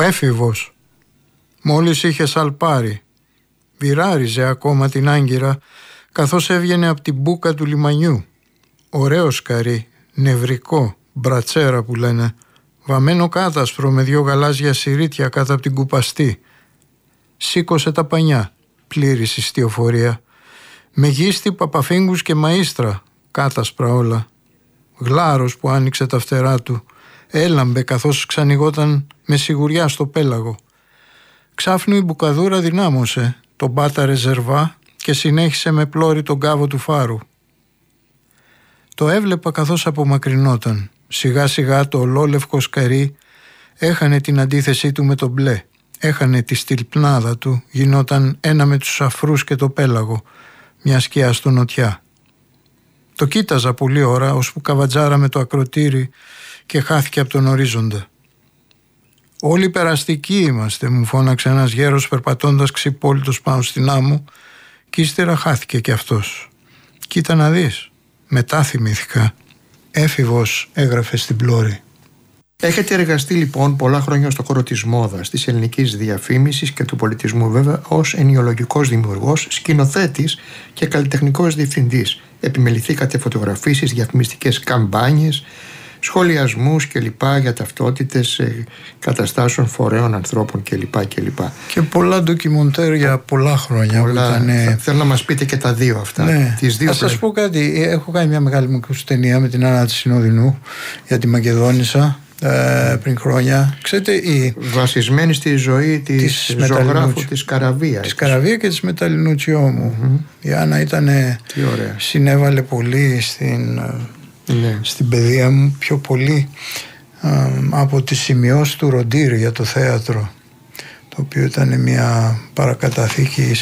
Έφηβος. Μόλις είχε σαλπάρει. Βιράριζε ακόμα την άγκυρα καθώς έβγαινε από την μπούκα του λιμανιού. Ωραίο σκαρί, νευρικό, μπρατσέρα που λένε, βαμμένο κάτασπρο με 2 γαλάζια συρίτια κάτω από την κουπαστή. Σήκωσε τα πανιά, πλήρης ιστιοφορία. Μεγίστη, παπαφίγκους και μαΐστρα, κάτασπρα όλα. Γλάρος που άνοιξε τα φτερά του, έλαμπε καθώς ξανοιγόταν με σιγουριά στο πέλαγο. Ξάφνου η μπουκαδούρα δυνάμωσε, τον πάταρε ζερβά και συνέχισε με πλώρη τον κάβο του φάρου. Το έβλεπα καθώς απομακρυνόταν. Σιγά σιγά το ολόλευκο σκαρί έχανε την αντίθεσή του με το μπλε. Έχανε τη στυλπνάδα του, γινόταν ένα με τους αφρούς και το πέλαγο, μια σκιά στο νοτιά. Το κοίταζα πολλή ώρα, ώσπου καβατζάραμε το ακροτήρι και χάθηκε από τον ορίζοντα. «Όλοι περαστικοί είμαστε», μου φώναξε ένας γέρος περπατώντας ξυπόλυτος πάνω στην άμμο, κι ύστερα χάθηκε κι αυτός. «Κοίτα να δεις», μετά θυμήθηκα. Έφηβος, έγραφε στην πλώρη. Έχετε εργαστεί λοιπόν πολλά χρόνια στο χώρο της μόδας, της ελληνικής διαφήμισης και του πολιτισμού, βέβαια, ως ενοιολογικός δημιουργός, σκηνοθέτης και καλλιτεχνικός διευθυντής. Επιμεληθήκατε φωτογραφίσεις, διαφημιστικές καμπάνιες, σχολιασμούς κλπ. Για ταυτότητες καταστάσεων, φορέων, ανθρώπων κλπ. Και πολλά ντοκιμοντέρ για πολλά χρόνια. Θέλω να μας πείτε και τα δύο αυτά. Ναι. Θα σας πω κάτι. Έχω κάνει μια μεγάλη μου ταινία με την Άννα της Συνοδεινού για τη Μακεδόνισσα πριν χρόνια. Ξέρετε, βασισμένη στη ζωή της ζωγράφου της Καραβία. Της Καραβία και της Μεταλλινούτσιό μου. Η Άννα συνέβαλε πολύ στην παιδεία μου, πιο πολύ από τις σημειώσεις του Ροντήρη για το θέατρο, το οποίο ήταν μια παρακαταθήκη